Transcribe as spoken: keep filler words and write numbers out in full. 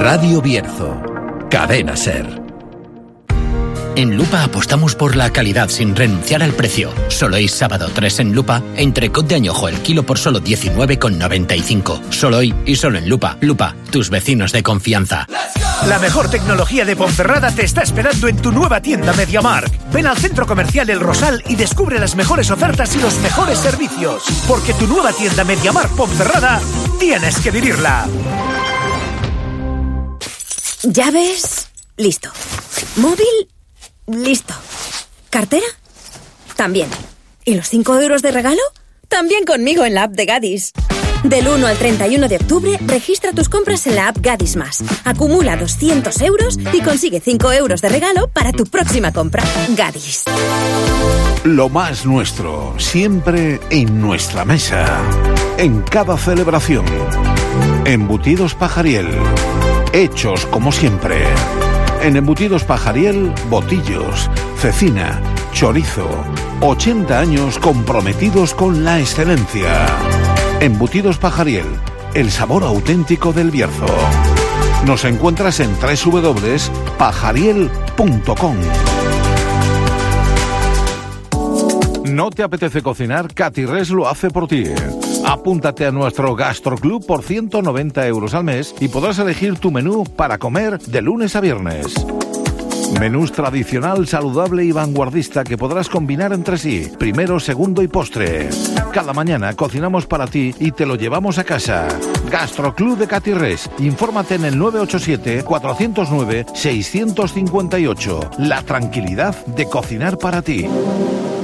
Radio Bierzo, Cadena Ser. En Lupa apostamos por la calidad sin renunciar al precio. Solo hoy sábado tres en Lupa, entrecot de añojo el kilo por solo diecinueve con noventa y cinco. Solo hoy y solo en Lupa. Lupa, tus vecinos de confianza. La mejor tecnología de Ponferrada te está esperando en tu nueva tienda MediaMarkt. Ven al Centro Comercial El Rosal y descubre las mejores ofertas y los mejores servicios. Porque tu nueva tienda MediaMarkt Ponferrada tienes que vivirla. Llaves, listo. Móvil, listo. ¿Cartera? También. ¿Y los cinco euros de regalo? También conmigo en la app de Gadis. Del uno al treinta y uno de octubre, registra tus compras en la app Gadis Más. Acumula doscientos euros y consigue cinco euros de regalo para tu próxima compra. Gadis. Lo más nuestro, siempre en nuestra mesa. En cada celebración. Embutidos Pajariel. Hechos como siempre. En Embutidos Pajariel, botillos, cecina, chorizo. ochenta años comprometidos con la excelencia. Embutidos Pajariel, el sabor auténtico del Bierzo. Nos encuentras en doble u doble u doble u punto pajariel punto com. ¿No te apetece cocinar? Catirres lo hace por ti. Apúntate a nuestro Gastroclub por ciento noventa euros al mes y podrás elegir tu menú para comer de lunes a viernes. Menús tradicional, saludable y vanguardista que podrás combinar entre sí, primero, segundo y postre. Cada mañana cocinamos para ti y te lo llevamos a casa. Gastroclub de Catirres. Infórmate en el nueve ocho siete, cuatro cero nueve, seis cinco ocho. La tranquilidad de cocinar para ti.